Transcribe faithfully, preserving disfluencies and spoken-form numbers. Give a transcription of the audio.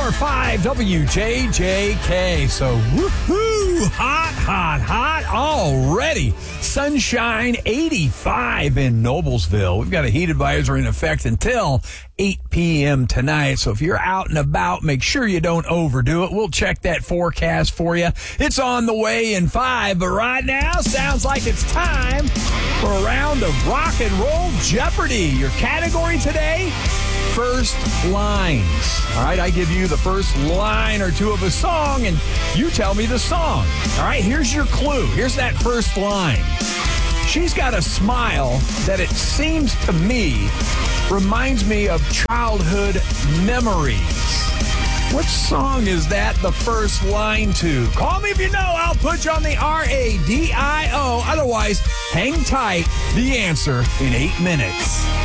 R five W J J K. So, woohoo! Hot, hot, hot already. Sunshine eighty-five in Noblesville. We've got a heat advisory in effect until eight p.m. tonight. So if you're out and about, make sure you don't overdo it. We'll check that forecast for you. It's on the way in five, but right now sounds like it's time for a round of rock and roll Jeopardy. Your category today, first lines. All right, I give you the first line or two of a song, and you tell me the song. All right, here's your clue. Here's that first line. She's got a smile that it seems to me reminds me of childhood memories. Which song is that the first line to? Call me if you know. I'll put you on the R A D I O. Otherwise, hang tight. The answer in eight minutes.